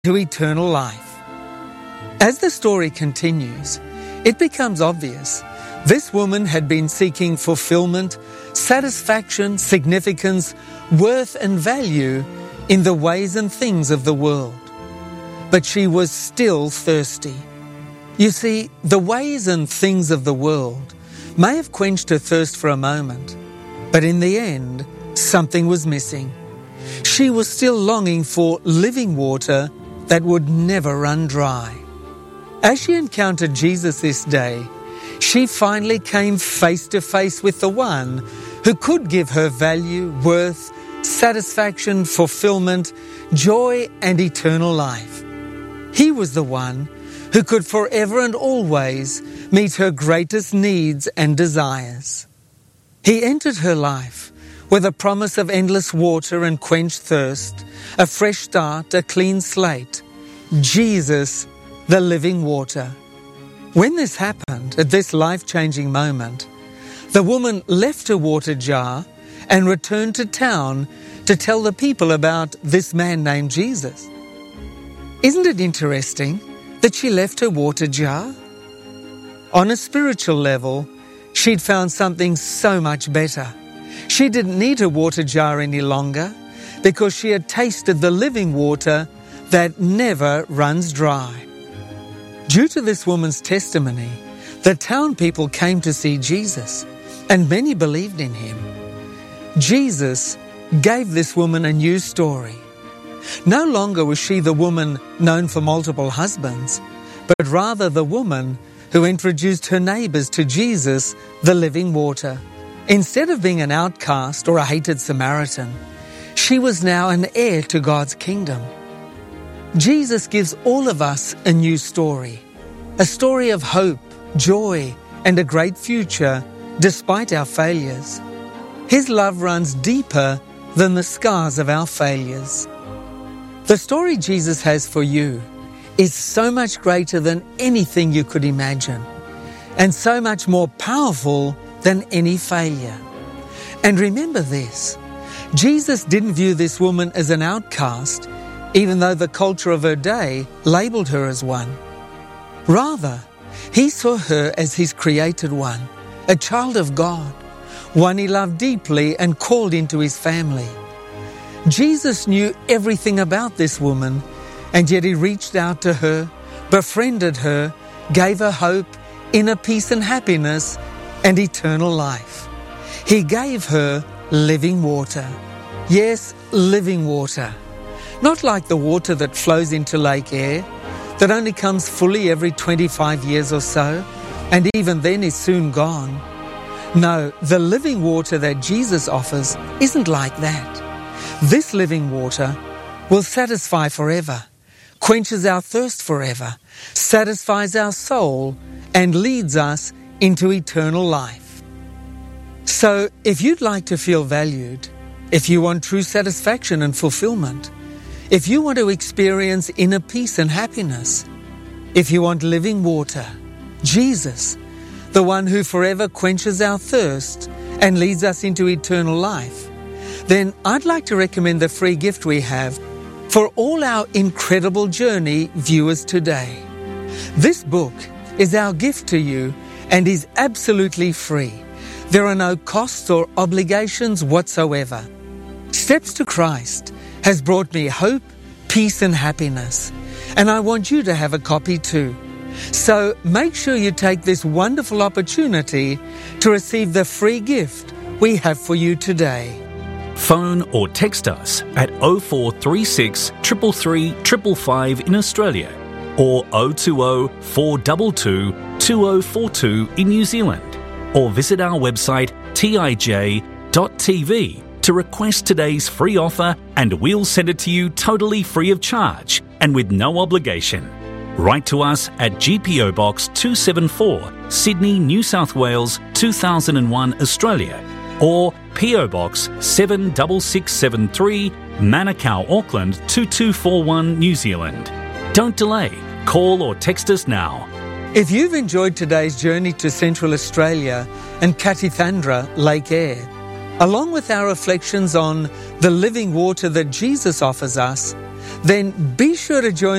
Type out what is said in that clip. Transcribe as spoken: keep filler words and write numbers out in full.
to eternal life. As the story continues, it becomes obvious this woman had been seeking fulfillment, satisfaction, significance, worth and value in the ways and things of the world. But she was still thirsty. You see, the ways and things of the world may have quenched her thirst for a moment, but in the end, something was missing. She was still longing for living water that would never run dry. As she encountered Jesus this day, she finally came face to face with the one who could give her value, worth, satisfaction, fulfillment, joy, and eternal life. He was the one who could forever and always meet her greatest needs and desires. He entered her life with a promise of endless water and quenched thirst, a fresh start, a clean slate. Jesus, the living water. When this happened, at this life-changing moment, the woman left her water jar and returned to town to tell the people about this man named Jesus. Isn't it interesting that she left her water jar? On a spiritual level, she'd found something so much better. She didn't need her water jar any longer because she had tasted the living water that never runs dry. Due to this woman's testimony, the town people came to see Jesus, and many believed in him. Jesus gave this woman a new story. No longer was she the woman known for multiple husbands, but rather the woman who introduced her neighbours to Jesus, the living water. Instead of being an outcast or a hated Samaritan, she was now an heir to God's kingdom. Jesus gives all of us a new story, a story of hope, joy, and a great future despite our failures. His love runs deeper than the scars of our failures. The story Jesus has for you is so much greater than anything you could imagine, and so much more powerful than any failure. And remember this, Jesus didn't view this woman as an outcast, even though the culture of her day labelled her as one. Rather, he saw her as his created one, a child of God, one he loved deeply and called into his family. Jesus knew everything about this woman, and yet he reached out to her, befriended her, gave her hope, inner peace and happiness, and eternal life. He gave her living water. Yes, living water. Not like the water that flows into Lake Eyre, that only comes fully every twenty-five years or so, and even then is soon gone. No, the living water that Jesus offers isn't like that. This living water will satisfy forever, quenches our thirst forever, satisfies our soul, and leads us into eternal life. So, if you'd like to feel valued, if you want true satisfaction and fulfillment, if you want to experience inner peace and happiness, if you want living water, Jesus, the one who forever quenches our thirst and leads us into eternal life, then I'd like to recommend the free gift we have for all our incredible journey viewers today. This book is our gift to you and is absolutely free. There are no costs or obligations whatsoever. Steps to Christ has brought me hope, peace and happiness, and I want you to have a copy too. So make sure you take this wonderful opportunity to receive the free gift we have for you today. Phone or text us at oh four three six, three three three, five five in Australia or oh two oh, four two two, two oh four two in New Zealand, or visit our website t i j dot t v to request today's free offer, and we'll send it to you totally free of charge and with no obligation. Write to us at G P O Box two seven four, Sydney, New South Wales two thousand one, Australia, or P O Box seven six six seven three, Manukau, Auckland two two four one, New Zealand. Don't delay. Call or text us now. If you've enjoyed today's journey to Central Australia and Katithandra, Lake Eyre, along with our reflections on the living water that Jesus offers us, then be sure to join